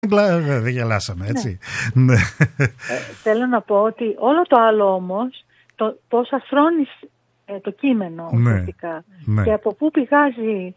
Δεν γελάσαμε, έτσι. Ναι. Θέλω να πω ότι όλο το άλλο όμως, πώς αφρώνεις το κείμενο ουσιαστικά, ναι. Και από πού πηγάζει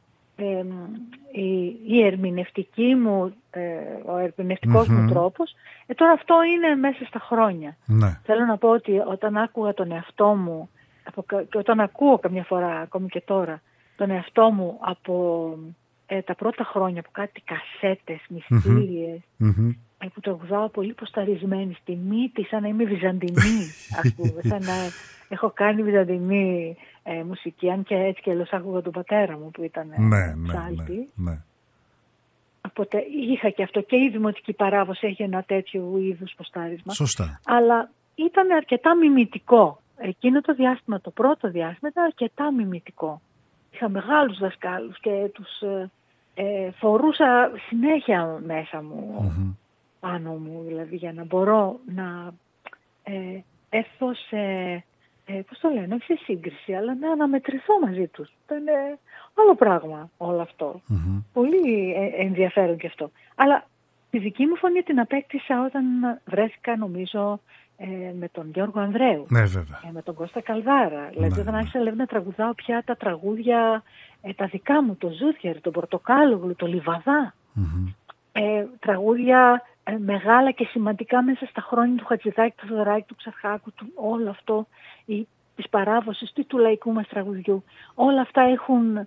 η ερμηνευτική μου, ο ερμηνευτικός μου τρόπος, τώρα αυτό είναι μέσα στα χρόνια. Ναι. Θέλω να πω ότι όταν άκουγα τον εαυτό μου, και όταν ακούω καμιά φορά, ακόμη και τώρα, τον εαυτό μου από τα πρώτα χρόνια, από κάτι κασέτες μυστήριες, που τραγουδάω πολύ ποσταρισμένη στη μύτη, σαν να είμαι Βυζαντινή, ας πούμε, σαν να έχω κάνει Βυζαντινή μουσική, αν και έτσι και αλλιώς άκουγα τον πατέρα μου που ήταν ψάλτη. Ναι. Οπότε είχα και αυτό, και η δημοτική παράδοση έχει ένα τέτοιο είδους ποστάρισμα. Σωστά. Αλλά ήταν αρκετά μιμητικό. Εκείνο το διάστημα, το πρώτο διάστημα, ήταν αρκετά μιμητικό. Είχα μεγάλους δασκάλους και τους φορούσα συνέχεια μέσα μου, πάνω μου, δηλαδή, για να μπορώ να έρθω σε, πώς το λένε, όχι σε σύγκριση, αλλά να αναμετρηθώ μαζί τους. Ήταν άλλο πράγμα όλο αυτό. Πολύ ενδιαφέρον και αυτό. Αλλά τη δική μου φωνή την απέκτησα όταν βρέθηκα, νομίζω, με τον Γιώργο Ανδρέου, με τον Κώστα Καλδάρα. Δηλαδή όταν άρχισα να τραγουδάω πια τα τραγούδια τα δικά μου, το Ζούδιερ, τον Πορτοκάλογλου, το Λιβαδά. Τραγούδια μεγάλα και σημαντικά μέσα στα χρόνια του Χατζηδάκη, του Θεοδωράκη, του Ξαρχάκου, όλο αυτό, της παράδοσης του λαϊκού μας τραγουδιού. Όλα αυτά έχουν,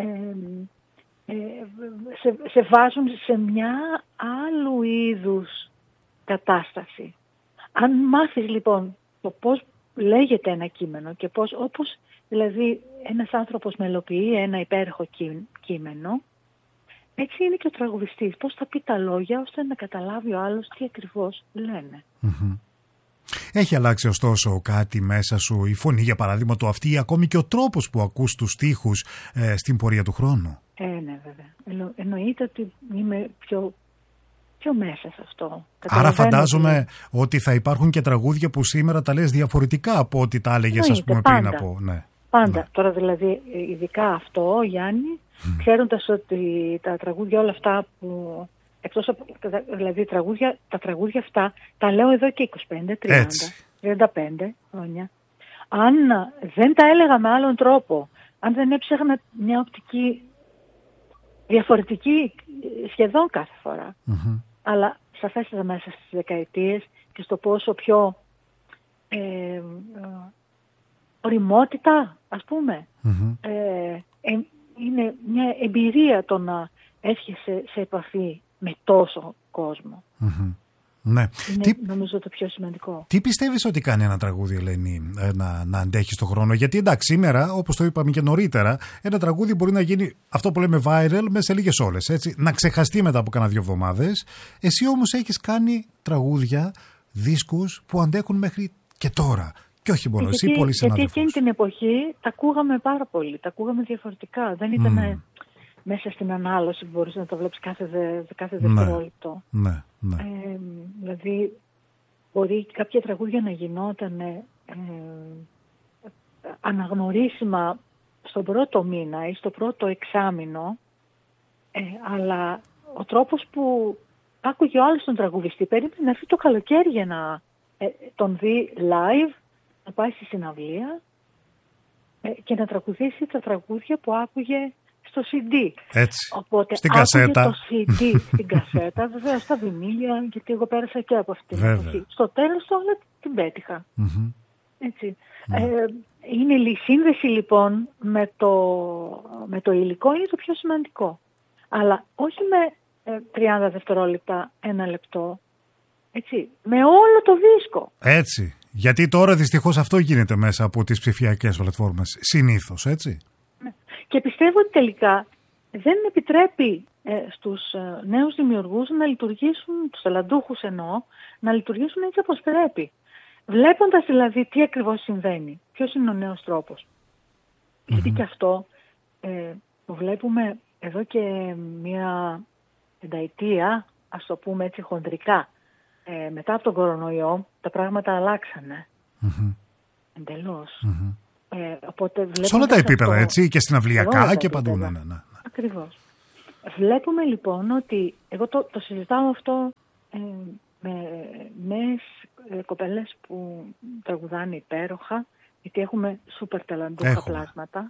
σε βάζουν σε μια άλλου είδους κατάσταση. Αν μάθεις λοιπόν το πώς λέγεται ένα κείμενο και πώς, όπως δηλαδή ένας άνθρωπος μελοποιεί ένα υπέροχο κείμενο, έτσι είναι και ο τραγουδιστής. Πώς θα πει τα λόγια ώστε να καταλάβει ο άλλος τι ακριβώς λένε. Έχει αλλάξει ωστόσο κάτι μέσα σου, η φωνή για παράδειγμα, το αυτή, ή ακόμη και ο τρόπος που ακούς τους στίχους στην πορεία του χρόνου? Ναι, βέβαια. Εννοείται ότι είμαι πιο μέσα σε αυτό. Άρα φαντάζομαι ότι θα υπάρχουν και τραγούδια που σήμερα τα λες διαφορετικά από ό,τι τα έλεγες, ας πούμε, πριν από... Πάντα. Ναι. Τώρα δηλαδή, ειδικά αυτό, Γιάννη, ξέροντας ότι τα τραγούδια όλα αυτά που... Εκτός από, δηλαδή τα τραγούδια αυτά τα λέω εδώ και 25, 30, 35 χρόνια. Αν δεν τα έλεγα με άλλον τρόπο, αν δεν έψαχνα μια οπτική διαφορετική σχεδόν κάθε φορά, αλλά σαφέστατα μέσα στις δεκαετίες και στο πόσο πιο οριμότητα, ας πούμε, είναι μια εμπειρία το να έρχεσαι σε επαφή με τόσο κόσμο. Ναι. Είναι νομίζω το πιο σημαντικό. Τι πιστεύεις ότι κάνει ένα τραγούδι, Ελένη, να αντέχει στον χρόνο? Γιατί εντάξει, σήμερα, όπως το είπαμε και νωρίτερα, ένα τραγούδι μπορεί να γίνει αυτό που λέμε viral μέσα σε λίγες ώρες, έτσι, να ξεχαστεί μετά από κάνα 2 εβδομάδες. Εσύ όμως έχεις κάνει τραγούδια, δίσκους που αντέχουν μέχρι και τώρα. Και όχι μόνο εσύ, πολλοί συνάδελφοι. Γιατί εκείνη την εποχή τα ακούγαμε πάρα πολύ, τα ακούγαμε διαφορετικά. Δεν ήταν μέσα στην ανάλωση που μπορείς να το βλέπεις κάθε δευτερόλεπτο. Ναι. Δηλαδή, μπορεί κάποια τραγούδια να γινόταν αναγνωρίσιμα στον πρώτο μήνα ή στο πρώτο εξάμηνο, αλλά ο τρόπος που άκουγε ο άλλος τον τραγουδιστή, περίμενε να έρθει το καλοκαίρι για να τον δει live, να πάει στη συναυλία και να τραγουδήσει τα τραγούδια που άκουγε στο CD. Έτσι. Οπότε στην κασέτα. Το CD στην κασέτα, βέβαια στα βινίλια, γιατί εγώ πέρασα και από αυτή την εποχή. Στο τέλος όλα την πέτυχα. Έτσι. Είναι η σύνδεση λοιπόν με το υλικό είναι το πιο σημαντικό. Αλλά όχι με 30 δευτερόλεπτα, 1 λεπτό. Έτσι. Με όλο το δίσκο. Έτσι. Γιατί τώρα δυστυχώς αυτό γίνεται μέσα από τις ψηφιακές πλατφόρμες. Συνήθως, έτσι. Και πιστεύω ότι τελικά δεν επιτρέπει στους νέους δημιουργούς να λειτουργήσουν, τους ταλαντούχους εννοώ, να λειτουργήσουν έτσι όπως πρέπει. Βλέποντας δηλαδή τι ακριβώς συμβαίνει, ποιος είναι ο νέος τρόπος. Γιατί και αυτό το βλέπουμε εδώ και μια πενταετία, ας το πούμε έτσι χοντρικά. Μετά από τον κορονοϊό τα πράγματα αλλάξανε. Εντελώς. Σε όλα τα επίπεδα, έτσι, και στην αυλιακά και παντού. Ναι. Ακριβώς. Βλέπουμε λοιπόν ότι εγώ το συζητάω αυτό με νέες κοπέλες που τραγουδάνε υπέροχα, γιατί έχουμε σούπερ ταλαντούχα πλάσματα,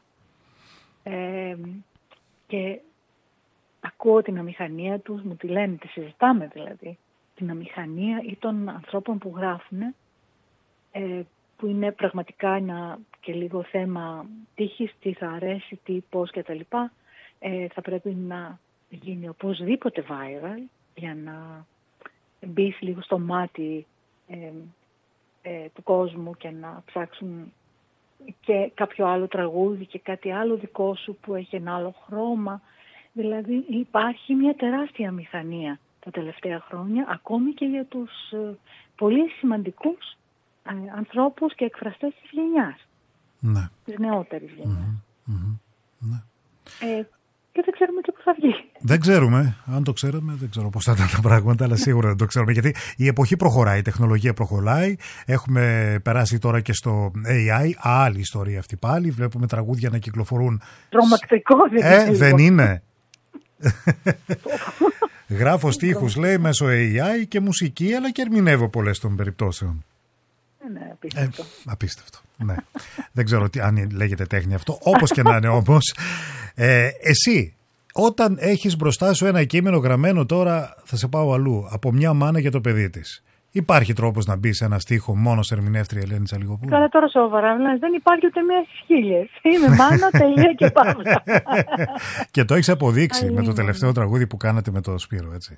και ακούω την αμηχανία τους, μου τη λένε, τη συζητάμε δηλαδή, την αμηχανία ή των ανθρώπων που γράφουν, που είναι πραγματικά και λίγο θέμα τύχης, τι θα αρέσει, τι, πώς κτλ. Θα πρέπει να γίνει οπωσδήποτε viral για να μπει λίγο στο μάτι του κόσμου και να ψάξουν και κάποιο άλλο τραγούδι και κάτι άλλο δικό σου που έχει ένα άλλο χρώμα. Δηλαδή υπάρχει μια τεράστια μηχανία τα τελευταία χρόνια, ακόμη και για τους πολύ σημαντικούς ανθρώπους και εκφραστές της γενιάς, ναι, της νεότερης γενιάς. Ναι. Και δεν ξέρουμε και πού θα βγει. Δεν ξέρουμε. Αν το ξέραμε, δεν ξέρω πώς θα ήταν τα πράγματα, αλλά σίγουρα δεν το ξέρουμε. Γιατί η εποχή προχωράει, η τεχνολογία προχωράει. Έχουμε περάσει τώρα και στο AI. Άλλη ιστορία αυτή πάλι. Βλέπουμε τραγούδια να κυκλοφορούν. Τρομακτικό δεν είναι. Γράφω στίχους, λέει, μέσω AI και μουσική, αλλά και ερμηνεύω πολλές των περιπτώσεων. Ναι, απίστευτο. Απίστευτο. Ναι. Δεν ξέρω αν λέγεται τέχνη αυτό. Όπως και να είναι όμως. Εσύ, όταν έχεις μπροστά σου ένα κείμενο γραμμένο, τώρα θα σε πάω αλλού, από μια μάνα για το παιδί της, υπάρχει τρόπος να μπει σε ένα στίχο μόνο σε ερμηνεύτρια Ελένη Τσαλιγοπούλου? Καλά, τώρα σοβαρά. Δεν υπάρχει ούτε μία στις χίλιες. Είμαι μάνα, τελεία και παύλα. Και το έχεις αποδείξει με το τελευταίο τραγούδι που κάνατε με το Σπύρο, έτσι.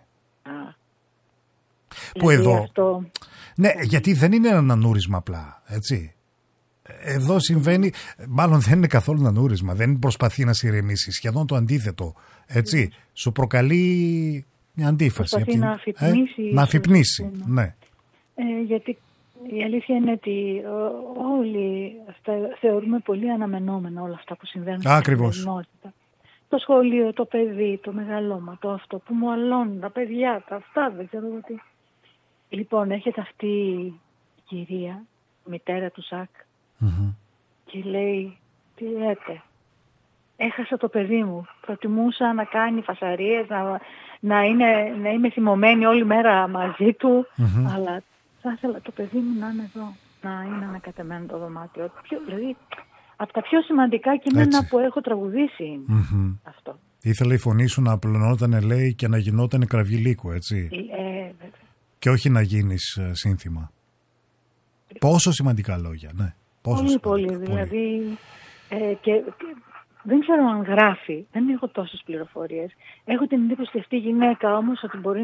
Που εδώ. Αυτό... Ναι, γιατί δεν είναι ένα νανούρισμα απλά, έτσι. Εδώ συμβαίνει, μάλλον δεν είναι καθόλου νανούρισμα, δεν προσπαθεί να σε ηρεμήσει, σχεδόν το αντίθετο, έτσι. Σου προκαλεί μια αντίφαση. Προσπαθεί να αφυπνίσει. Να αφυπνίσει, ναι. Γιατί η αλήθεια είναι ότι όλοι θεωρούμε πολύ αναμενόμενα όλα αυτά που συμβαίνουν στην καθημερινότητα. Το σχολείο, το παιδί, το μεγαλώμα, το αυτό που μου αλώνουν, τα παιδιά, τα αυτά, δεν ξέρω τι. Λοιπόν, έρχεται αυτή η κυρία, μητέρα του Ζακ, και λέει, τι λέτε, έχασα το παιδί μου, προτιμούσα να κάνει φασαρίες, να είμαι θυμωμένη όλη μέρα μαζί του, αλλά θα ήθελα το παιδί μου να είναι εδώ, να είναι ανακατεμένο το δωμάτιο. Δηλαδή, από τα πιο σημαντικά κείμενα που έχω τραγουδήσει αυτό. Ήθελε η φωνή σου να απλωνόταν, λέει, και να γινόταν κραυγή λύκου, έτσι. Και όχι να γίνεις σύνθημα. Πόσο σημαντικά λόγια, ναι. Πολύ. Δηλαδή, και δεν ξέρω αν γράφει, δεν έχω τόσες πληροφορίες. Έχω την εντύπωση ότι αυτή η γυναίκα όμως ότι μπορεί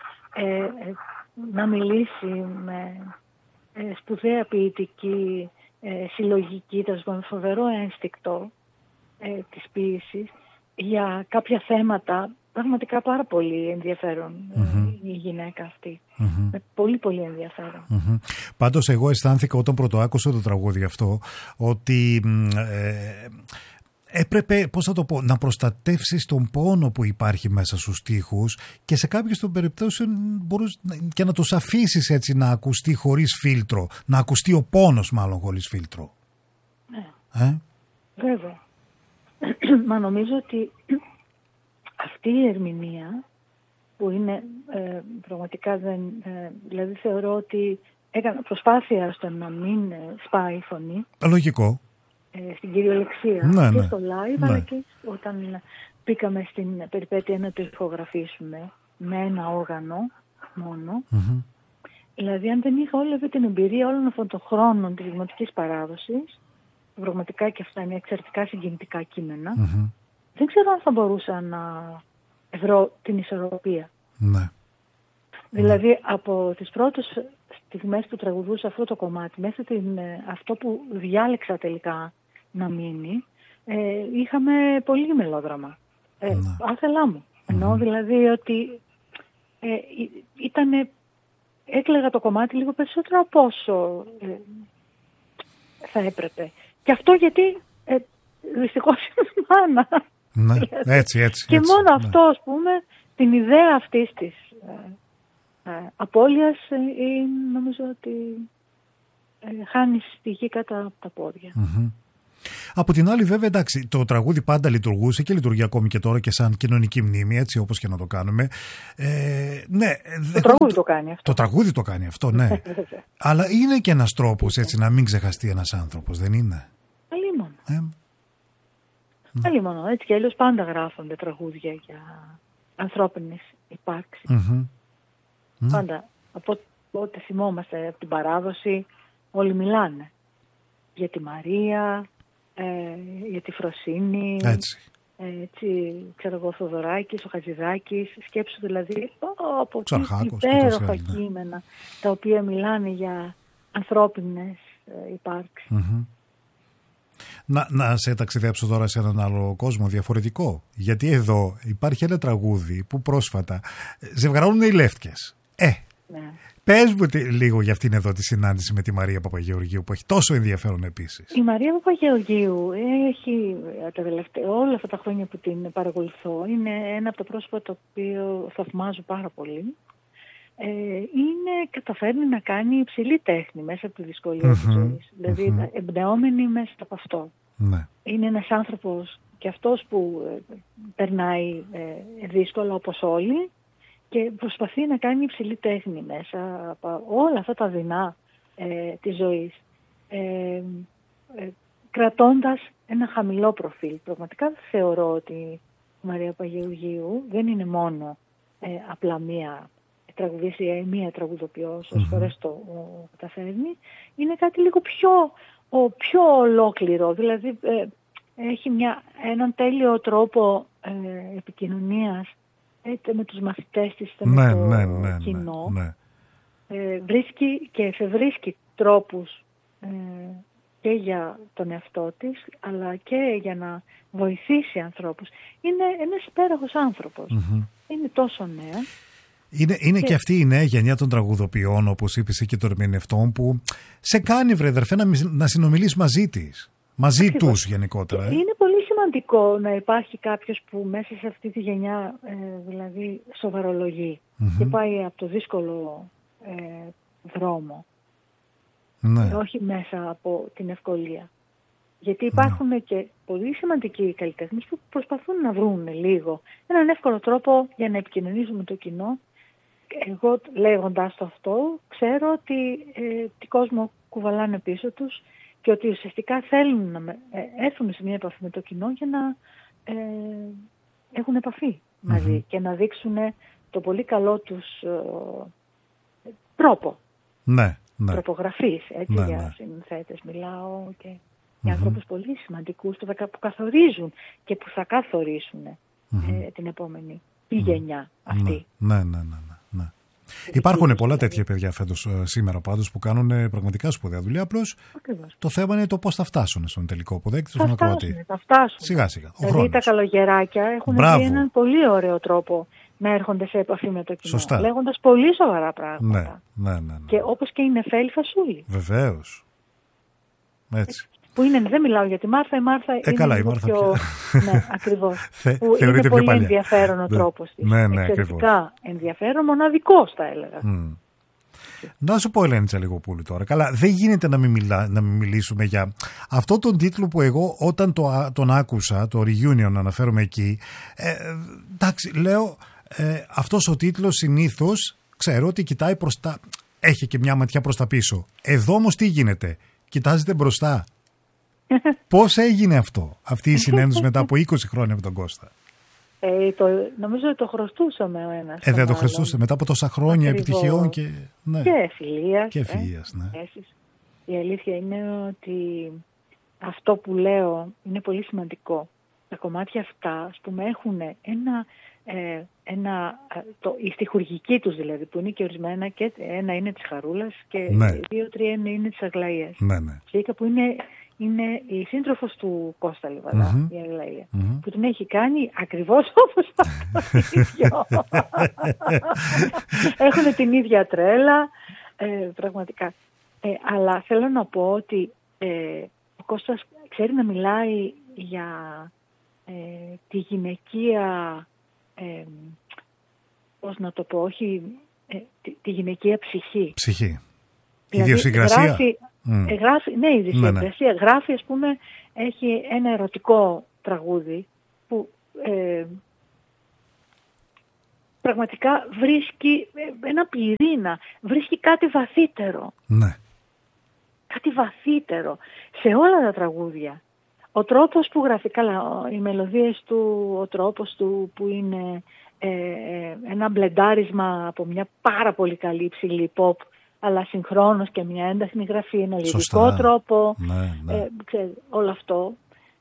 να μιλήσει με σπουδαία ποιητική, συλλογική, με φοβερό ένστικτο της ποίησης για κάποια θέματα. Πραγματικά πάρα πολύ ενδιαφέρον η γυναίκα αυτή. Με πολύ πολύ ενδιαφέρον. Πάντως εγώ αισθάνθηκα όταν πρωτοάκουσα το τραγούδι αυτό ότι έπρεπε, πώς θα το πω, να προστατεύσεις τον πόνο που υπάρχει μέσα στους στίχους και σε κάποιες των περιπτώσεων μπορείς και να τους αφήσεις έτσι να ακουστεί χωρίς φίλτρο, να ακουστεί ο πόνος μάλλον χωρίς φίλτρο. Ναι. Βέβαια. Μα νομίζω ότι αυτή η ερμηνεία που είναι πραγματικά δηλαδή θεωρώ ότι έκανα προσπάθεια στο να μην σπάει η φωνή. Λογικό. Στην κυριολεξία και στο live, αλλά και όταν πήγαμε στην περιπέτεια να το ηχογραφήσουμε με ένα όργανο μόνο. Δηλαδή αν δεν είχα όλη αυτή την εμπειρία όλων αυτών των χρόνων της δημοτικής παράδοσης, πραγματικά και αυτά είναι εξαιρετικά συγκινητικά κείμενα, δεν ξέρω αν θα μπορούσα να βρω την ισορροπία. Ναι. Δηλαδή από τις πρώτες στιγμές που τραγουδούσα αυτό το κομμάτι μέχρι αυτό που διάλεξα τελικά να μείνει, είχαμε πολύ μελόδραμα. Άθελά μου. Εννοώ δηλαδή ότι έκλαιγα το κομμάτι λίγο περισσότερο από όσο θα έπρεπε. Και αυτό γιατί δυστυχώς είμαι μάνα. Ναι, έτσι. Και μόνο αυτό, ας πούμε, την ιδέα αυτής της απώλειας νομίζω ότι χάνει στη γη κατά από τα πόδια. Από την άλλη, βέβαια, εντάξει, το τραγούδι πάντα λειτουργούσε και λειτουργεί ακόμη και τώρα και σαν κοινωνική μνήμη, έτσι όπως και να το κάνουμε. Ναι, το τραγούδι το κάνει αυτό. Το τραγούδι το κάνει αυτό, ναι. Αλλά είναι και ένας τρόπος έτσι να μην ξεχαστεί ένας άνθρωπος, δεν είναι? Αλίμονο. Αλίμονο. Έτσι κι αλλιώς πάντα γράφονται τραγούδια για ανθρώπινες υπάρξεις. Πάντα. Από ό,τι θυμόμαστε από την παράδοση, όλοι μιλάνε για τη Μαρία, για τη Φροσίνη, έτσι, ξέρω εγώ, ο Θοδωράκης, ο Χατζηδάκης, σκέψου δηλαδή από τι υπέροχα κείμενα τα οποία μιλάνε για ανθρώπινες υπάρξεις. Να σε ταξιδέψω τώρα σε έναν άλλο κόσμο διαφορετικό, γιατί εδώ υπάρχει ένα τραγούδι που πρόσφατα ζευγαρώνουν οι Λεύκες. Ναι. Πες μου λίγο για αυτήν εδώ τη συνάντηση με τη Μαρία Παπαγεωργίου που έχει τόσο ενδιαφέρον επίσης. Η Μαρία Παπαγεωργίου έχει όλα αυτά τα χρόνια που την παρακολουθώ, είναι ένα από τα πρόσωπα το οποίο θαυμάζω πάρα πολύ. Καταφέρνει να κάνει υψηλή τέχνη μέσα από τη δυσκολία της ζωής. Δηλαδή εμπνεόμενη μέσα από αυτό. Ναι. Είναι ένας άνθρωπος και αυτός που περνάει δύσκολα όπως όλοι και προσπαθεί να κάνει υψηλή τέχνη μέσα από όλα αυτά τα δεινά της ζωής. Κρατώντας ένα χαμηλό προφίλ. Πραγματικά θεωρώ ότι η Μαρία Παπαγεωργίου δεν είναι μόνο απλά μία τραγουδίστρια ή μία τραγουδοποιός, όσες φορές το καταφέρνει. Είναι κάτι λίγο πιο ολόκληρο. Δηλαδή έχει έναν τέλειο τρόπο επικοινωνίας είτε με τους μαθητές της είτε με το κοινό. Βρίσκει και εφευρίσκει τρόπους και για τον εαυτό της αλλά και για να βοηθήσει ανθρώπους. Είναι ένας υπέροχος άνθρωπος. Είναι τόσο νέα. Είναι και αυτή η νέα γενιά των τραγουδοποιών, όπως είπες, και των ερμηνευτών που σε κάνει, βρε αδερφέ, να συνομιλείς μαζί της. Μαζί τους γενικότερα. Είναι πολύ σημαντικό να υπάρχει κάποιος που μέσα σε αυτή τη γενιά δηλαδή σοβαρολογεί και πάει από το δύσκολο δρόμο. Ναι. Όχι μέσα από την ευκολία. Γιατί υπάρχουν και πολύ σημαντικοί καλλιτέχνες που προσπαθούν να βρουν λίγο έναν εύκολο τρόπο για να επικοινωνήσουν με το κοινό. Εγώ λέγοντας το αυτό ξέρω ότι τι κόσμο κουβαλάνε πίσω τους και ότι ουσιαστικά θέλουν να έρθουν σε μια επαφή με το κοινό για να έχουν επαφή μαζί και να δείξουν το πολύ καλό τους τρόπο. Ναι. Τροπογραφής, έτσι, για συνθέτες μιλάω και για ανθρώπους πολύ σημαντικούς που καθορίζουν και που θα καθορίσουν την επόμενη γενιά αυτή. Ναι. Υπάρχουν πολλά τέτοια παιδιά φέτος σήμερα πάντως που κάνουν πραγματικά σπουδαία δουλειά. Απλώς το θέμα είναι το πώς θα φτάσουν στον τελικό αποδέκτη, στον ακροατή. Θα φτάσουν. Σιγά-σιγά. Δηλαδή τα καλογεράκια έχουν βρει έναν πολύ ωραίο τρόπο να έρχονται σε επαφή με το κοινό. Σωστά. Λέγοντας πολύ σοβαρά πράγματα. Ναι. Και όπως και η Νεφέλη Φασούλη. Βεβαίως. Έτσι. Που δεν μιλάω για τη Μάρθα, η Μάρθα είναι καλά, η Μάρθα πιο... ναι, ακριβώς. Που είναι πολύ ενδιαφέρον ο τρόπος της. Εξαιρετικά ενδιαφέρον, μοναδικός θα έλεγα. Να σου πω, Ελένη Τσαλιγοπούλου τώρα. Καλά, δεν γίνεται να μην μιλήσουμε για αυτό τον τίτλο που εγώ όταν τον άκουσα, το Reunion αναφέρομαι εκεί, εντάξει, λέω, αυτός ο τίτλος συνήθως ξέρω ότι κοιτάει προς τα... Έχει και μια ματιά προς τα πίσω. Εδώ όμως τι γίνεται? Κοιτάζεται μπροστά. Πώς έγινε αυτή η συνέντευξη μετά από 20 χρόνια με τον Κώστα? Νομίζω ότι το χρωστούσαμε ο ένας. Δεν το χρωστούσε μετά από τόσα χρόνια επιτυχιών και... Ναι. Και φιλίας. Και φιλίας, ναι. Η αλήθεια είναι ότι αυτό που λέω είναι πολύ σημαντικό. Τα κομμάτια αυτά, ας πούμε, έχουν η στιχουργική τους δηλαδή, που είναι και ορισμένα, και ένα είναι της Χαρούλας και 2-3 είναι της Αγλαΐας. Ναι. Και που είναι η σύντροφος του Κώστα Λιβαδά, η Αγλαία, που την έχει κάνει ακριβώς όπως αυτό ίδιο. Έχουν την ίδια τρέλα, πραγματικά. Αλλά θέλω να πω ότι ο Κώστας ξέρει να μιλάει για τη γυναικεία, πώς να το πω, όχι, τη γυναικεία ψυχή. Ψυχή. Δηλαδή, ιδιοσυγκρασία. Ναι, η δυσιογραφία γράφει, ας πούμε, έχει ένα ερωτικό τραγούδι που πραγματικά βρίσκει ένα πυρήνα, βρίσκει κάτι βαθύτερο. Ναι. Κάτι βαθύτερο σε όλα τα τραγούδια. Ο τρόπος που γράφει, καλά, οι μελωδίες του, ο τρόπος του που είναι ένα μπλεντάρισμα από μια πάρα πολύ καλή υψηλή pop, αλλά συγχρόνως και μια ένταχνη γραφή, ένα λυρικό τρόπο, όλο αυτό.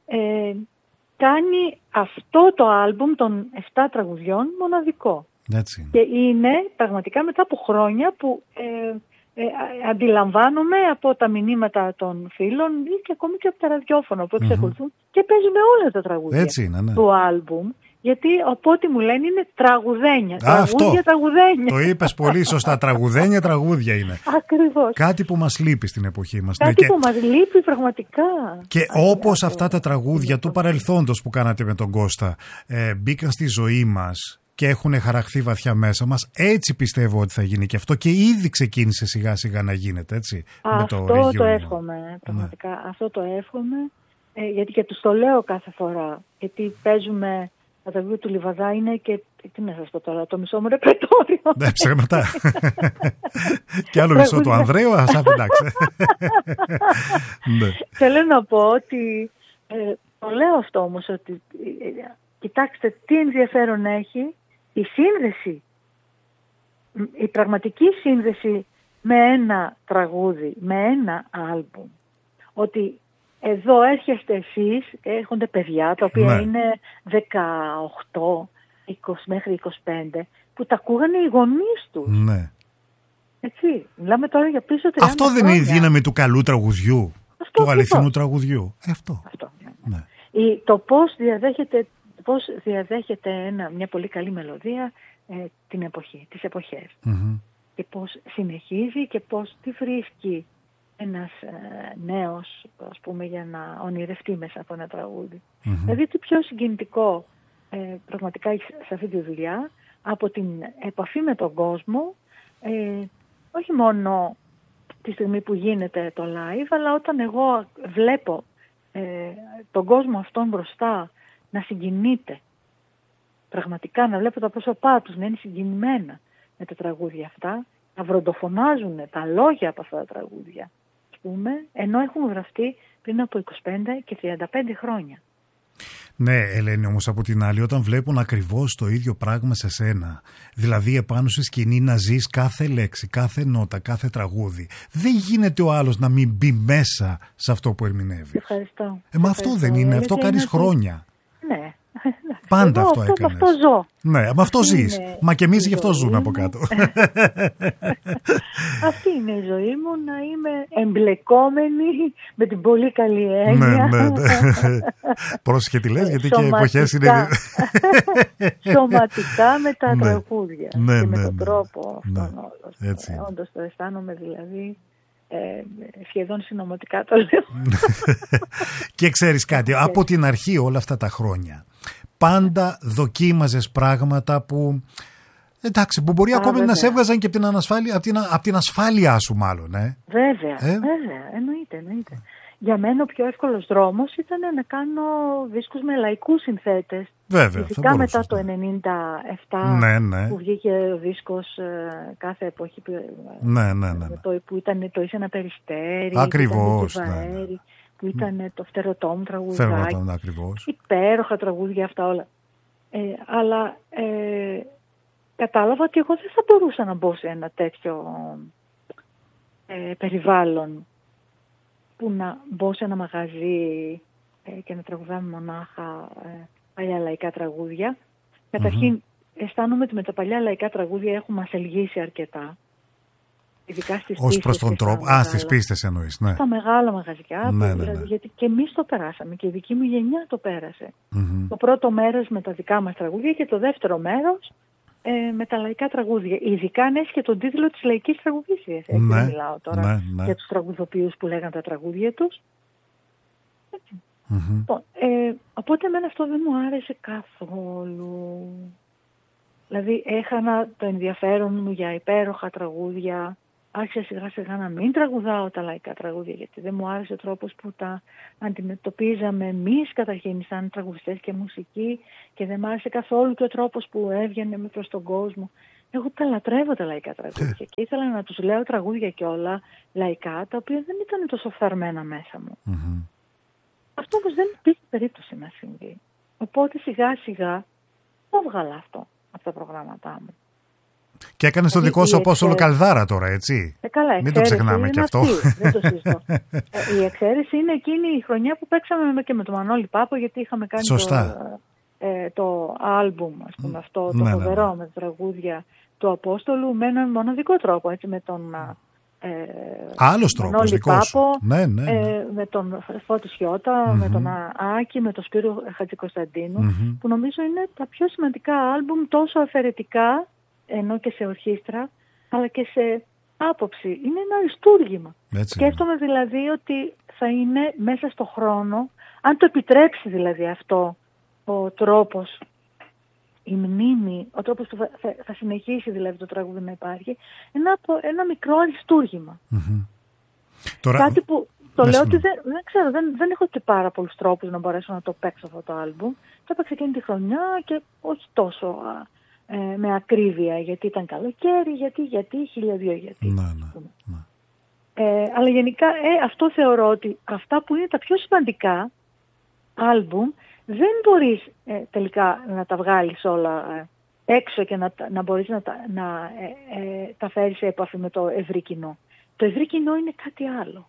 Κάνει αυτό το άλμπουμ των 7 τραγουδιών μοναδικό. Έτσι. Και είναι πραγματικά μετά από χρόνια που αντιλαμβάνομαι από τα μηνύματα των φίλων ή και ακόμη και από τα ραδιόφωνα που εξακολουθούν και παίζουμε όλα τα τραγούδια του άλμπουμ. Γιατί από ό,τι μου λένε είναι τραγουδένια. Τραγουδένια. Το είπες πολύ σωστά. Τραγουδένια είναι. Ακριβώς. Κάτι που μας λείπει στην εποχή μας. Κάτι που μας λείπει πραγματικά. Και όπως αυτά τα τραγούδια του παρελθόντος που κάνατε με τον Κώστα μπήκαν στη ζωή μας και έχουν χαραχθεί βαθιά μέσα μας, έτσι πιστεύω ότι θα γίνει και αυτό, και ήδη ξεκίνησε σιγά σιγά να γίνεται, έτσι. Αυτό το εύχομαι, πραγματικά. Αυτό το εύχομαι, γιατί και τους το λέω κάθε φορά. Γιατί παίζουμε τα τραγούδια του Λιβαδά, είναι και, τι να σας πω τώρα, το μισό μου ρεπερτόριο. Ναι, ψέματα. Και άλλο μισό του Ανδρέου, ας αφηνάξε. Θέλω να πω ότι, το λέω αυτό όμως, ότι κοιτάξτε τι ενδιαφέρον έχει η σύνδεση, η πραγματική σύνδεση με ένα τραγούδι, με ένα άλμπουμ. Ότι εδώ έρχεστε εσείς, έχονται παιδιά τα οποία είναι 18, 20 μέχρι 25, που τα ακούγανε οι γονείς τους. Ναι. Έτσι, μιλάμε τώρα για πίσω 30 Αυτό δεν χρόνια. είναι η δύναμη του καλού τραγουδιού, του αληθινού τραγουδιού. Αυτό. Ναι. Το πώς διαδέχεται μια πολύ καλή μελωδία την εποχή, τις εποχές. Και πώς συνεχίζει και πώς τη βρίσκει ένας νέος, ας πούμε, για να ονειρευτεί μέσα από ένα τραγούδι. Δηλαδή τι πιο συγκινητικό πραγματικά σε αυτή τη δουλειά από την επαφή με τον κόσμο, όχι μόνο τη στιγμή που γίνεται το live, αλλά όταν εγώ βλέπω τον κόσμο αυτόν μπροστά να συγκινείται, πραγματικά να βλέπω τα πρόσωπά τους να είναι συγκινημένα με τα τραγούδια αυτά, να βροντοφωνάζουν τα λόγια από αυτά τα τραγούδια, ας πούμε, ενώ έχουν γραφτεί πριν από 25 και 35 χρόνια. Ναι, Ελένη, όμως από την άλλη, όταν βλέπουν ακριβώς το ίδιο πράγμα σε σένα, δηλαδή επάνω στη σκηνή να ζεις κάθε λέξη, κάθε νότα, κάθε τραγούδι, δεν γίνεται ο άλλος να μην μπει μέσα σε αυτό που ερμηνεύει. Ευχαριστώ. Μα αυτό δεν είναι, αυτό κάνεις χρόνια. Ναι. Πάντα αυτό έκανες. Αυτό ζω. Ναι, με αυτό ζεις. Μα και εμείς γι' αυτό ζούμε από κάτω. Αυτή είναι η ζωή μου, να είμαι εμπλεκόμενη με την πολύ καλή έννοια. Ναι. Πρόσεχε τι λες, γιατί και οι εποχές είναι... Σωματικά με τα τραγούδια και με τον τρόπο αυτόν όλο. Όντως το αισθάνομαι, δηλαδή... σχεδόν συνωμοτικά το λέω. Και ξέρεις κάτι, από την αρχή όλα αυτά τα χρόνια πάντα δοκίμαζες πράγματα που, εντάξει, που μπορεί ακόμη να σε έβγαζαν και από την ασφάλειά σου μάλλον. Βέβαια, εννοείται. Για μένα ο πιο εύκολος δρόμος ήταν να κάνω δίσκους με λαϊκούς συνθέτες. Βέβαια, ειδικά μετά το 1997 που βγήκε ο δίσκος κάθε εποχή που ήταν το «Είσαι ένα περιστέρι», ακριβώς, που ήταν το «Φτερωτό μου» τραγουδάκι, υπέροχα τραγούδια αυτά όλα. Αλλά κατάλαβα ότι εγώ δεν θα μπορούσα να μπω σε ένα τέτοιο περιβάλλον, που να μπω σε ένα μαγαζί και να τραγουδάμε μονάχα παλιά λαϊκά τραγούδια. Καταρχήν, αισθάνομαι ότι με τα παλιά λαϊκά τραγούδια έχουμε ασελγήσει αρκετά. Ειδικά στις πίστες. Ως προς τον τρόπο. Στις πίστες εννοείς, ναι. Στα μεγάλα μαγαζιά. Δηλαδή, γιατί και εμείς το περάσαμε και η δική μου γενιά το πέρασε. Το πρώτο μέρος με τα δικά μας τραγούδια και το δεύτερο μέρος με τα λαϊκά τραγούδια. Ειδικά αν έχει και τον τίτλο της λαϊκής τραγουδίστριας. Έτσι μιλάω τώρα για τους τραγουδοποιούς που λέγαν τα τραγούδια τους. Οπότε εμένα αυτό δεν μου άρεσε καθόλου. Δηλαδή έχανα το ενδιαφέρον μου για υπέροχα τραγούδια άρχισα σιγά σιγά να μην τραγουδάω τα λαϊκά τραγούδια, γιατί δεν μου άρεσε ο τρόπος που τα αντιμετωπίζαμε εμείς καταρχήν σαν τραγουδιστές και μουσικοί, και δεν μου άρεσε καθόλου και ο τρόπος που έβγαινε προς τον κόσμο. Εγώ τα λατρεύω τα λαϊκά τραγούδια και ήθελα να τους λέω τραγούδια και όλα λαϊκά, τα οποία δεν ήταν τόσο φθαρμένα μέσα μου. Αυτό όμως δεν υπήρχε περίπτωση να συμβεί. Οπότε σιγά σιγά το έβγαλα αυτό από τα προγράμματά μου. Και έκανες το δικό σου Απόστολο Καλδάρα τώρα, έτσι. Καλά, μην το ξεχνάμε και αυτό. Δεν το συζητώ. Η εξαίρεση είναι εκείνη η χρονιά που παίξαμε και με τον Μανώλη Πάπο, γιατί είχαμε κάνει το άλμπουμ, ας πούμε, αυτό το φοβερό με τα τραγούδια του Απόστολου, με έναν μοναδικό τρόπο, έτσι, με τον άλλος τρόπος, δικός σου. Με τον Φώτη Σιώτα, με τον Άκη, με τον Σπύρο Χατζικοσταντίνου, που νομίζω είναι τα πιο σημαντικά άλμπουμ, τόσο αφαιρετικά, ενώ και σε ορχήστρα, αλλά και σε άποψη. Είναι ένα αριστούργημα. Σκέφτομαι δηλαδή ότι θα είναι μέσα στο χρόνο, αν το επιτρέψει δηλαδή αυτό ο τρόπος, η μνήμη, ο τρόπος που θα συνεχίσει δηλαδή το τραγούδι να υπάρχει, ένα μικρό αριστούργημα. Τώρα, κάτι που το λέω ότι δεν ξέρω, δεν έχω και πάρα πολλούς τρόπους να μπορέσω να το παίξω αυτό το άλμπουμ. Το έπαιξα εκείνη τη χρονιά και όχι τόσο με ακρίβεια, γιατί ήταν καλοκαίρι, γιατί, 1002 γιατί. Αλλά γενικά αυτό θεωρώ ότι αυτά που είναι τα πιο σημαντικά άλμπουμ δεν μπορείς τελικά να τα βγάλεις όλα έξω και να μπορείς να τα φέρεις σε επαφή με το ευρύ κοινό. Το ευρύ κοινό είναι κάτι άλλο.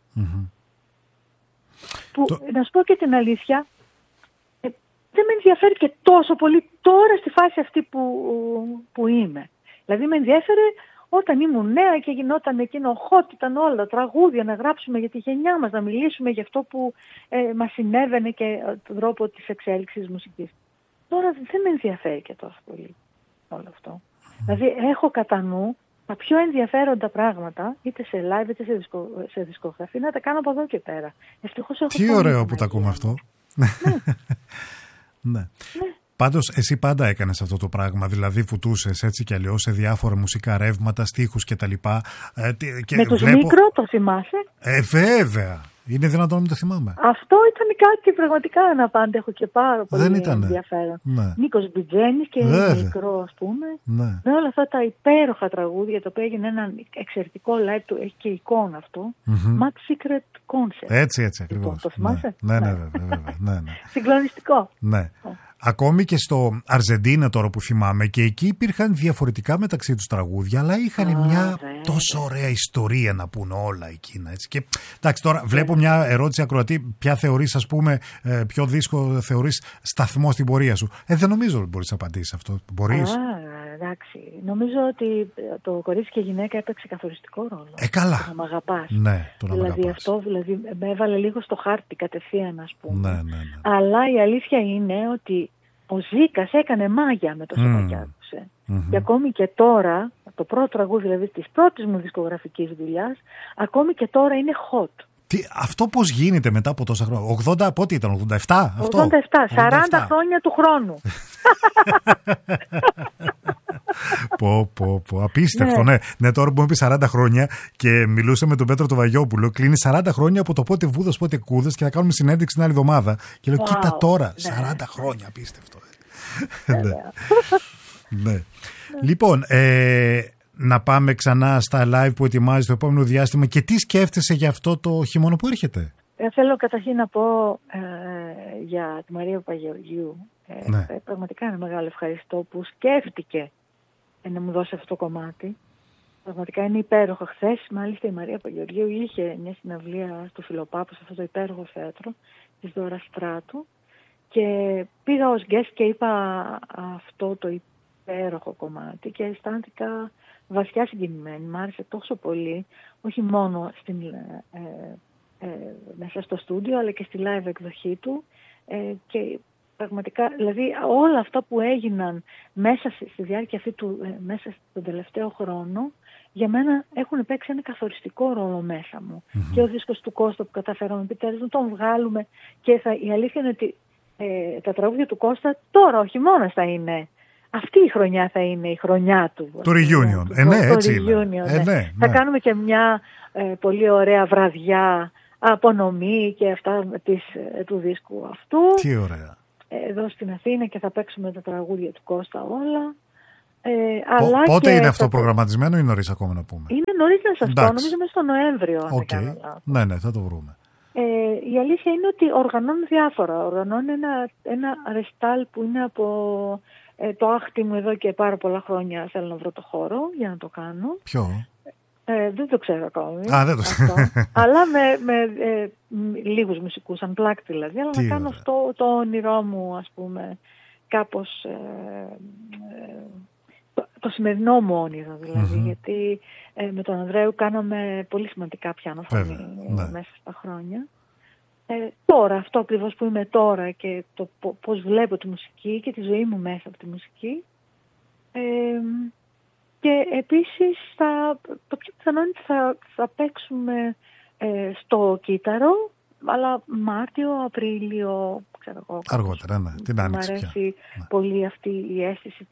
Που, να σου πω και την αλήθεια, δεν με ενδιαφέρει και τόσο πολύ τώρα στη φάση αυτή που είμαι. Δηλαδή με ενδιαφέρε όταν ήμουν νέα και γινόταν εκείνο hot, ήταν όλα τα τραγούδια, να γράψουμε για τη γενιά μας, να μιλήσουμε για αυτό που μας συνέβαινε και τον τρόπο της εξέλιξης μουσικής. Τώρα δεν με ενδιαφέρει και τόσο πολύ όλο αυτό. Δηλαδή έχω κατά νου τα πιο ενδιαφέροντα πράγματα, είτε σε live είτε σε δισκογραφή, να τα κάνω από εδώ και πέρα. Ευτυχώς έχω. Τι ωραίο που τα ακούμε αυτό. Ναι. Πάντως εσύ πάντα έκανες αυτό το πράγμα, δηλαδή βουτούσες έτσι κι αλλιώς σε διάφορα μουσικά ρεύματα, στίχους κτλ. Με τους Μικρό το θυμάσαι? Βέβαια. Είναι δυνατόν να μην το θυμάμαι. Αυτό ήταν κάτι πραγματικά να αντέχω και πάρα πολύ ενδιαφέρον. Ναι. Νίκος Μπιτζένης και Μικρό, ας πούμε. Ναι. Με όλα αυτά τα υπέροχα τραγούδια, το οποίο έγινε ένα εξαιρετικό live του, έχει και εικόνα αυτό. Max Secret Concert. Έτσι ακριβώς. Το θυμάσαι? Ναι, βέβαια. Συγκλονιστικό. Ναι. Ακόμη και στο Αρζεντίνα τώρα που θυμάμαι, και εκεί υπήρχαν διαφορετικά μεταξύ τους τραγούδια, αλλά είχαν μια τόσο ωραία ιστορία να πούν όλα εκείνα. Έτσι. Και εντάξει, τώρα βλέπω μια ερώτηση ακροατή, ποια θεωρείς, ας πούμε, ποιο δίσκο θεωρείς σταθμό στην πορεία σου. Δεν νομίζω ότι μπορείς να απαντήσεις αυτό. Μπορείς? Εντάξει. Νομίζω ότι το κορίτσι και η γυναίκα έπαιξε καθοριστικό ρόλο. Καλά. Το να μ' αγαπάς. Ναι, το να μ' αγαπάς. Αυτό με έβαλε λίγο στο χάρτη κατευθείαν, ας πούμε. Ναι. Αλλά η αλήθεια είναι ότι ο Ζήκας έκανε μάγια με το Σεβακιάκουσε. Και ακόμη και τώρα, το πρώτο τραγούδι δηλαδή της πρώτης μου δισκογραφικής δουλειάς, ακόμη και τώρα είναι hot. Αυτό πώς γίνεται μετά από τόσα χρόνια? 80, πότε ήταν, 87? 87, 40 χρόνια του χρόνου. Πω, απίστευτο, ναι. Τώρα που μου πει 40 χρόνια και μιλούσα με τον Πέτρο το Βαγιόπουλο, κλείνει 40 χρόνια από το πότε βούδας, πότε κούδας, και θα κάνουμε συνέντευξη την άλλη εβδομάδα. Και λέω, κοίτα τώρα, 40 χρόνια, απίστευτο. Ναι. Λοιπόν, να πάμε ξανά στα live που ετοιμάζει το επόμενο διάστημα, και τι σκέφτεσαι για αυτό το χειμώνα που έρχεται? Θέλω καταρχήν να πω για τη Μαρία Παπαγεωργίου. Πραγματικά ένα μεγάλο ευχαριστώ που σκέφτηκε να μου δώσει αυτό το κομμάτι. Πραγματικά είναι υπέροχο. Χθες, μάλιστα, η Μαρία Παπαγεωργίου είχε μια συναυλία στο Φιλοπάπο, σε αυτό το υπέροχο θέατρο της Δώρας Στράτου, και πήγα ως guest και είπα αυτό το υπέροχο κομμάτι και αισθάνθηκα βασιά συγκινημένη. Μ' άρεσε τόσο πολύ, όχι μόνο μέσα στο στούντιο, αλλά και στη live εκδοχή του, και πραγματικά, δηλαδή όλα αυτά που έγιναν μέσα στη διάρκεια αυτή μέσα στον τελευταίο χρόνο, για μένα έχουν παίξει ένα καθοριστικό ρόλο μέσα μου. Και ο δίσκος του Κώστα που καταφέραμε επιτέλους να τον βγάλουμε, και η αλήθεια είναι ότι τα τραγούδια του Κώστα τώρα ο χειμώνας θα είναι αυτή η χρονιά θα είναι η χρονιά του. Το reunion. Ναι, έτσι είναι. Ναι. Θα κάνουμε και μια πολύ ωραία βραδιά απονομή και αυτά του δίσκου αυτού. Τι ωραία. Εδώ στην Αθήνα και θα παίξουμε τα τραγούδια του Κώστα όλα. Πότε είναι αυτό προγραμματισμένο ή νωρίς ακόμα να πούμε? Είναι νωρίς να σας πω, νομίζω μέσα στο Νοέμβριο. Ναι, θα το βρούμε. Η αλήθεια είναι ότι οργανώνουν διάφορα. Οργανώνουν ένα ρεστάλ που είναι από το άχτη μου εδώ και πάρα πολλά χρόνια. Θέλω να βρω το χώρο για να το κάνω. Ποιο? Δεν το ξέρω ακόμη. Δεν το ξέρω. Αλλά με λίγους μουσικούς, unplugged δηλαδή. Αλλά να κάνω αυτό το όνειρό μου, ας πούμε, κάπως το σημερινό μου όνειρο δηλαδή. Γιατί με τον Ανδρέου κάναμε πολύ σημαντικά πιάνο φωνή μέσα στα χρόνια. Τώρα, αυτό ακριβώς που είμαι τώρα και το πώς βλέπω τη μουσική και τη ζωή μου μέσα από τη μουσική. Και επίσης το πιο πιθανό είναι ότι θα παίξουμε στο Κύτταρο, αλλά Μάρτιο, Απρίλιο, ξέρω εγώ. Αργότερα, ναι. Την άνοιξη πια. Μ' αρέσει πολύ αυτή η αίσθηση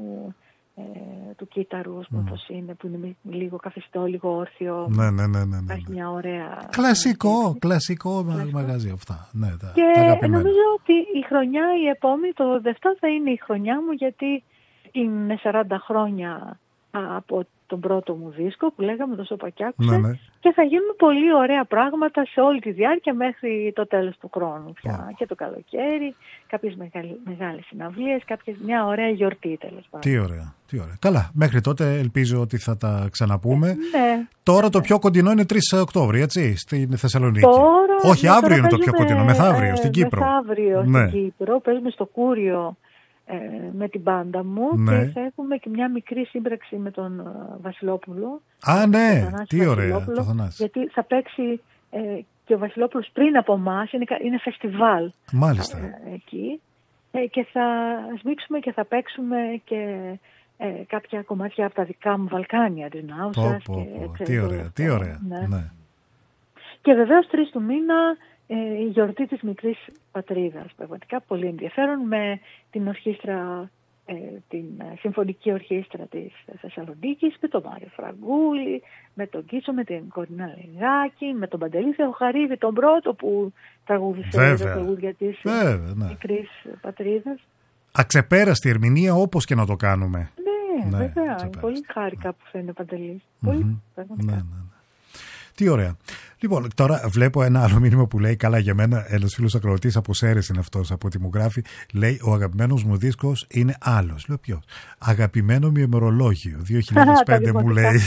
του κύτταρου, όπως είναι, που είναι λίγο καφιστό, λίγο όρθιο. Ναι. Υπάρχει μια ωραία... Κλασικό μαγαζί αυτά. Ναι, και νομίζω ότι η χρονιά, η επόμενη, το δεύτερο θα είναι η χρονιά μου, γιατί είναι 40 χρόνια από τον πρώτο μου δίσκο που λέγαμε, το Σοπακιάκουσε, και θα γίνουν πολύ ωραία πράγματα σε όλη τη διάρκεια μέχρι το τέλος του χρόνου πια. Και το καλοκαίρι, κάποιες μεγάλες συναυλίες, μια ωραία γιορτή τέλος πάντων. Τι ωραία. Καλά, μέχρι τότε ελπίζω ότι θα τα ξαναπούμε. Τώρα το πιο κοντινό είναι 3 Οκτώβρη, έτσι, στην Θεσσαλονίκη. Όχι, αύριο είναι το πιο κοντινό, μεθαύριο στην Κύπρο. Μεθαύριο στην Κύπρο, παίζουμε στο Κούριο με την μπάντα μου και θα έχουμε και μια μικρή σύμπραξη με τον Βασιλόπουλο. Ναι, τι ωραία. Γιατί θα παίξει και ο Βασιλόπουλος πριν από εμάς, είναι φεστιβάλ. Μάλιστα. Εκεί. Και θα σμίξουμε και θα παίξουμε και κάποια κομμάτια από τα δικά μου Βαλκάνια της Νάουσας. Τι ωραία. Ναι. Και βεβαίως 3 του μήνα η γιορτή της μικρής πατρίδας. Πραγματικά πολύ ενδιαφέρον, με την ορχήστρα, την Συμφωνική Ορχήστρα της Θεσσαλονίκης, με τον Μάριο Φραγκούλη, με τον Κίτσο, με την Κορινά Λεγάκη, με τον Παντελή Θεοχαρίδη, τον πρώτο που τραγούδισε τα τραγούδια της μικρής πατρίδας. Αξεπέραστη ερμηνεία, όπως και να το κάνουμε. Ναι, βέβαια. Πολύ χάρηκα που φαίνεται ο Παντελής. Πολύ, πραγματικά. Τι ωραία. Λοιπόν, τώρα βλέπω ένα άλλο μήνυμα που λέει, καλά για μένα, ένας φίλος ακροατής από Σέρες είναι αυτός, από ό,τι μου γράφει, λέει, ο αγαπημένος μου δίσκος είναι άλλος. Λέω, ποιος? Αγαπημένο μου ημερολόγιο, 2005 μου λέει.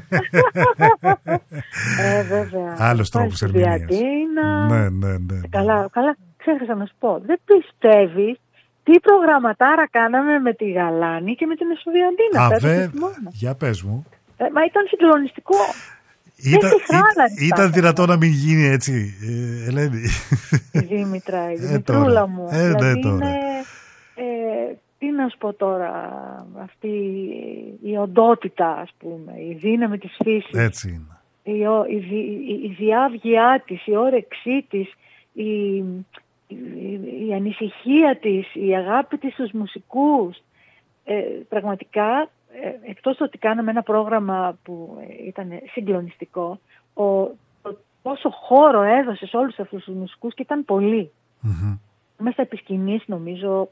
Βέβαια. Άλλος τρόπος ερμηνείας. Ναι. Καλά, ξέχασα να σου πω. Δεν πιστεύεις τι προγραμματάρα κάναμε με τη Γαλάνη και με την Εσουδιαντίνα. Για πες μου. Μα ήταν συγκλονιστικό. Ήταν δυνατό να μην γίνει έτσι, Ελένη? Δήμητρα, η Δημητρούλα μου. Δηλαδή είναι, τι να σου πω τώρα, αυτή η οντότητα, ας πούμε, η δύναμη της φύσης. Έτσι είναι. Η διάβγειά της, η όρεξή της, η ανησυχία της, η αγάπη της στους μουσικούς. Πραγματικά, εκτός το ότι κάναμε ένα πρόγραμμα που ήταν συγκλονιστικό, πόσο χώρο έδωσε σε όλους αυτούς τους μουσικούς, και ήταν πολλοί. Μέσα επί σκηνής, νομίζω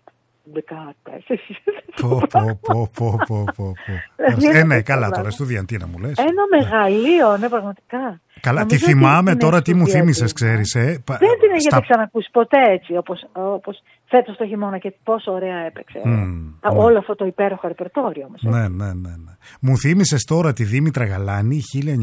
14. Ναι, καλά τώρα, στο Διαντίνα μου λες. Ένα μεγαλείο, ναι, πραγματικά. Καλά, τη θυμάμαι τώρα, τι μου θύμισες, ξέρεις. Δεν την έχετε ξανακούσει ποτέ έτσι, όπως φέτος το χειμώνα, και πόσο ωραία έπαιξε. Όλο αυτό το υπέροχο ρεπερτόριο όμως. Ναι. Μου θύμισες τώρα τη Δήμητρα Γαλάνη,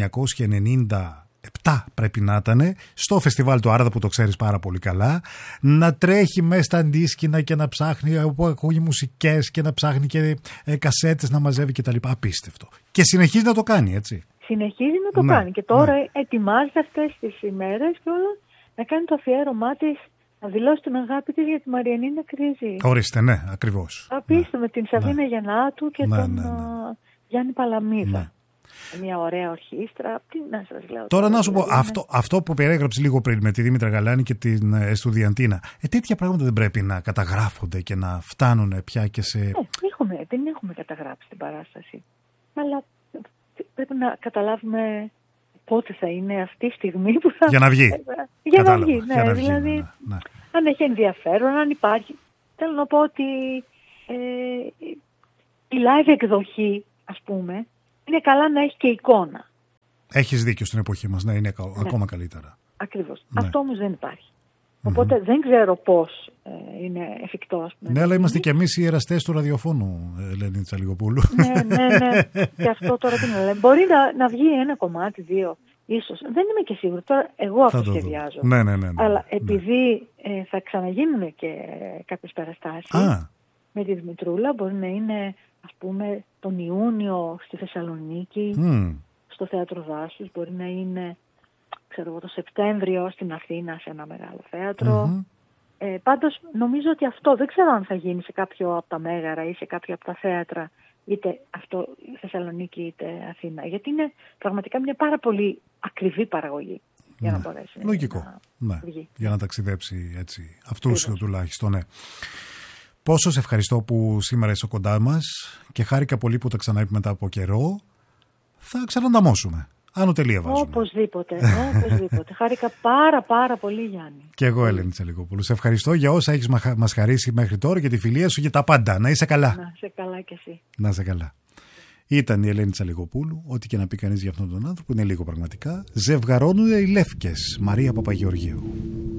1997 πρέπει να ήταν, στο φεστιβάλ του Άρδα, που το ξέρεις πάρα πολύ καλά, να τρέχει μέσα στα αντίσκηνα και να ψάχνει, που ακούγει μουσικές, και να ψάχνει και κασέτες να μαζεύει κτλ. Απίστευτο. Και συνεχίζει να το κάνει, έτσι. Συνεχίζει να το κάνει. Και τώρα ετοιμάζεται αυτές τις ημέρες και όλα να κάνει το αφιέρωμά της, να δηλώσει την αγάπη της για τη Μαριανίνα Κρίζη. Ορίστε, ναι, ακριβώς. Απίστευτο, με την Σαβίνα Γιαννάτου και τον Γιάννη Παλαμίδα. μια ωραία ορχήστρα. Τι να σας λέω. Τώρα να σου πω, αυτό που περιέγραψε λίγο πριν με τη Δήμητρα Γαλάνη και την Εστουδιαντίνα, τέτοια πράγματα δεν πρέπει να καταγράφονται και να φτάνουν πια και σε... Δεν έχουμε καταγράψει την παράσταση. Αλλά πρέπει να καταλάβουμε πότε θα είναι αυτή η στιγμή που θα... Για να βγει. Για να βγει, ναι. Δηλαδή, αν έχει ενδιαφέρον, αν υπάρχει. Θέλω να πω ότι η live εκδοχή, ας πούμε, είναι καλά να έχει και εικόνα. Έχεις δίκιο στην εποχή μας, ναι, είναι ακόμα καλύτερα. Ακριβώς. Ναι. Αυτό όμως δεν υπάρχει. Οπότε δεν ξέρω πώς είναι εφικτό, ας πούμε. Ναι, αλλά είμαστε κι εμείς οι εραστές του ραδιοφώνου, Ελένη Τσαλιγοπούλου. Ναι. Και αυτό τώρα τι να λέμε. Μπορεί να βγει ένα κομμάτι, δύο, ίσως. Δεν είμαι και σίγουρη. Τώρα εγώ αυτό σχεδιάζω. Ναι. Αλλά επειδή θα ξαναγίνουν και κάποιες παραστάσεις με τη Δημητρούλα, μπορεί να είναι, ας πούμε, τον Ιούνιο στη Θεσσαλονίκη, στο Θέατρο Δάσους, μπορεί να είναι... το Σεπτέμβριο στην Αθήνα σε ένα μεγάλο θέατρο. Πάντως νομίζω ότι αυτό δεν ξέρω αν θα γίνει σε κάποιο από τα μέγαρα ή σε κάποιο από τα θέατρα, είτε αυτό Θεσσαλονίκη είτε Αθήνα. Γιατί είναι πραγματικά μια πάρα πολύ ακριβή παραγωγή για να μπορέσει. Λογικό. Να βγει. Για να ταξιδέψει έτσι. Αυτούς τουλάχιστον, ναι. Πόσο σε ευχαριστώ που σήμερα είσαι κοντά μας και χάρηκα πολύ που τα ξαναείπε μετά από καιρό. Θα ξανανταμώσουμε. Άνω τελεία βάζουμε. Οπωσδήποτε. Χάρηκα πάρα πολύ, Γιάννη. Και εγώ, Ελένη Τσαλιγοπούλου. Σε ευχαριστώ για όσα έχεις μας χαρίσει μέχρι τώρα και τη φιλία σου για τα πάντα. Να είσαι καλά. Να είσαι καλά κι εσύ. Να είσαι καλά. Ήταν η Ελένη Τσαλιγοπούλου. Ό,τι και να πει κανείς για αυτόν τον άνθρωπο είναι λίγο πραγματικά. Ζευγαρώνουν οι Λεύκες. Μαρία Παπαγεωργίου.